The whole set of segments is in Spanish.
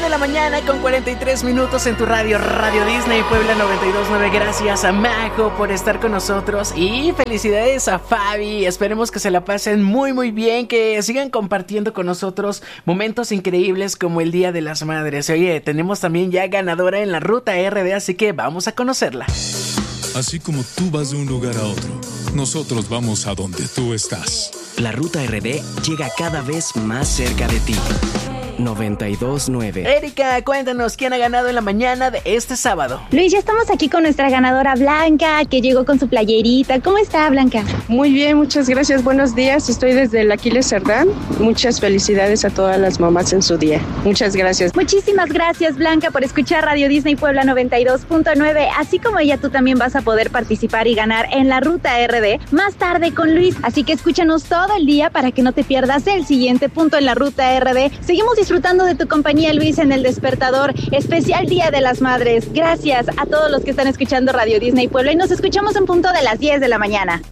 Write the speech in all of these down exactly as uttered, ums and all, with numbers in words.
De la mañana con cuarenta y tres minutos en tu radio, Radio Disney Puebla noventa y dos punto nueve. Gracias a Majo por estar con nosotros y felicidades a Fabi. Esperemos que se la pasen muy muy bien, que sigan compartiendo con nosotros momentos increíbles como el Día de las Madres. Oye, tenemos también ya ganadora en la Ruta R D, así que vamos a conocerla. Así como tú vas de un lugar a otro, nosotros vamos a donde tú estás. La Ruta R D llega cada vez más cerca de ti. noventa y dos punto nueve. Erika, cuéntanos quién ha ganado en la mañana de este sábado. Luis, ya estamos aquí con nuestra ganadora Blanca, que llegó con su playerita. ¿Cómo está, Blanca? Muy bien, muchas gracias. Buenos días. Estoy desde el Aquiles Cerdán. Muchas felicidades a todas las mamás en su día. Muchas gracias. Muchísimas gracias, Blanca, por escuchar Radio Disney Puebla noventa y dos punto nueve. Así como ella, tú también vas a poder participar y ganar en la Ruta R D más tarde con Luis. Así que escúchanos todo el día para que no te pierdas el siguiente punto en la Ruta R D. Seguimos disfrutando de tu compañía, Luis, en El Despertador, especial Día de las Madres. Gracias a todos los que están escuchando Radio Disney Puebla y nos escuchamos en punto de las diez de la mañana.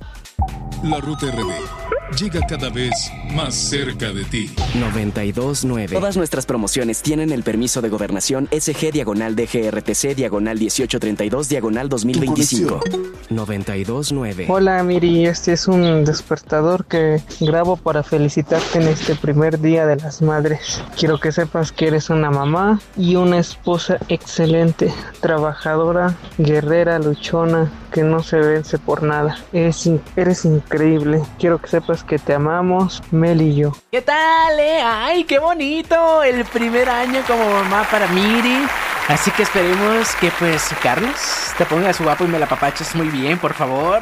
La Ruta R D llega cada vez más cerca de ti. noventa y dos punto nueve. Todas nuestras promociones tienen el permiso de gobernación S G diagonal D G R T C diagonal dieciocho treinta y dos diagonal dos mil veinticinco. noventa y dos punto nueve. Hola, Miri, este es un despertador que grabo para felicitarte en este primer Día de las Madres. Quiero que sepas que eres una mamá y una esposa excelente, trabajadora, guerrera, luchona, que no se vence por nada. Eres, eres increíble. Quiero que sepas que te amamos, Mel y yo. ¿Qué tal, eh? ¡Ay, qué bonito! El primer año como mamá para Miri. Así que esperemos que, pues, Carlos te pongas guapo y me la apapaches muy bien, por favor.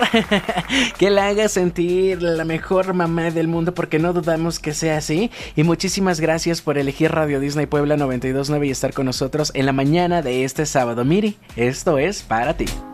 Que la hagas sentir la mejor mamá del mundo, porque no dudamos que sea así. Y muchísimas gracias por elegir Radio Disney Puebla noventa y dos punto nueve y estar con nosotros en la mañana de este sábado. Miri, esto es para ti.